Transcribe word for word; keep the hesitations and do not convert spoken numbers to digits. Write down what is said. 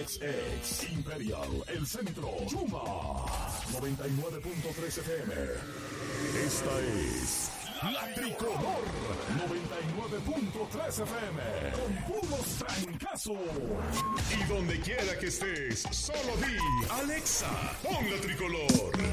Ex, ex, Imperial, El Centro, Yuma, noventa y nueve punto tres F M. Esta es La Tricolor, noventa y nueve punto tres F M, con puros trancazos. Y donde quiera que estés, solo di, Alexa, pon La Tricolor.